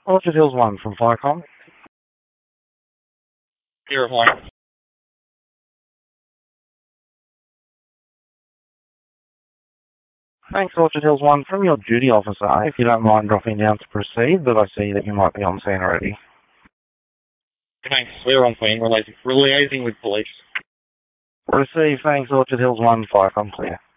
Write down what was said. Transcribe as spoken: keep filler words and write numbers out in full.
Orchard Hills one from Firecom. Zero flying. Thanks, Orchard Hills one from your duty officer. If you don't mind dropping down to proceed, but I see that you might be on scene already. Thanks, we're on scene. We're liaising with police. Receive, thanks, Orchard Hills one, Firecom clear.